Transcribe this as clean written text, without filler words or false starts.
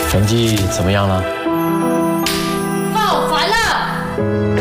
成绩怎么样了？ 好烦了！